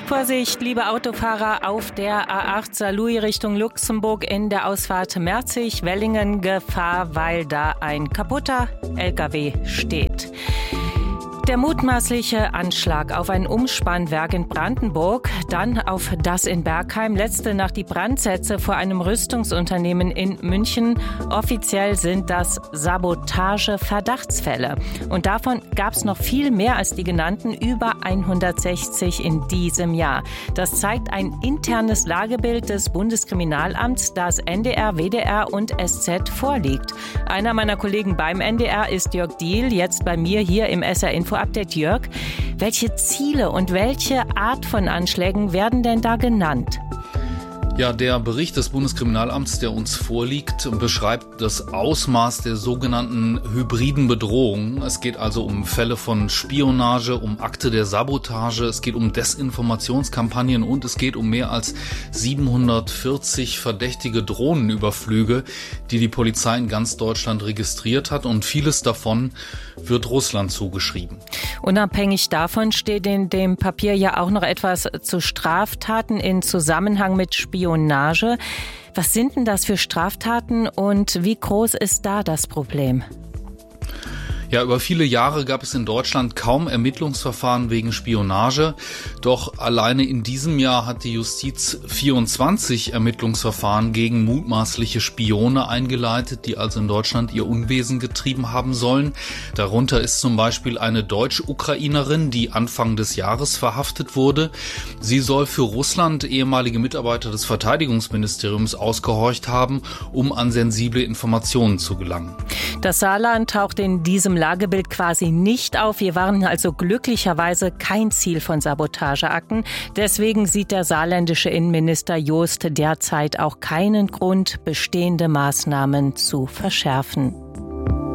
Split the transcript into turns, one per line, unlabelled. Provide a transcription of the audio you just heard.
Vorsicht, liebe Autofahrer, auf der A8 Saarlouis Richtung Luxemburg in der Ausfahrt Merzig-Wellingen Gefahr, weil da ein kaputter LKW steht. Der mutmaßliche Anschlag auf ein Umspannwerk in Brandenburg, dann auf das in Bergheim, letzte Nacht die Brandsätze vor einem Rüstungsunternehmen in München. Offiziell sind das Sabotage-Verdachtsfälle. Und davon gab es noch viel mehr als die genannten, über 160 in diesem Jahr. Das zeigt ein internes Lagebild des Bundeskriminalamts, das NDR, WDR und SZ vorliegt. Einer meiner Kollegen beim NDR ist Jörg Diehl, jetzt bei mir hier im SR Info Update. Jörg, welche Ziele und welche Art von Anschlägen werden denn da genannt?
Ja, der Bericht des Bundeskriminalamts, der uns vorliegt, beschreibt das Ausmaß der sogenannten hybriden Bedrohung. Es geht also um Fälle von Spionage, um Akte der Sabotage, es geht um Desinformationskampagnen und es geht um mehr als 740 verdächtige Drohnenüberflüge, die die Polizei in ganz Deutschland registriert hat, und vieles davon wird Russland zugeschrieben.
Unabhängig davon steht in dem Papier ja auch noch etwas zu Straftaten in Zusammenhang mit Spionage. Was sind denn das für Straftaten und wie groß ist da das Problem?
Ja, über viele Jahre gab es in Deutschland kaum Ermittlungsverfahren wegen Spionage. Doch alleine in diesem Jahr hat die Justiz 24 Ermittlungsverfahren gegen mutmaßliche Spione eingeleitet, die also in Deutschland ihr Unwesen getrieben haben sollen. Darunter ist zum Beispiel eine Deutsch-Ukrainerin, die Anfang des Jahres verhaftet wurde. Sie soll für Russland ehemalige Mitarbeiter des Verteidigungsministeriums ausgehorcht haben, um an sensible Informationen zu gelangen.
Das Saarland taucht in diesem Lagebild quasi nicht auf. Wir waren also glücklicherweise kein Ziel von Sabotageakten. Deswegen sieht der saarländische Innenminister Jost derzeit auch keinen Grund, bestehende Maßnahmen zu verschärfen.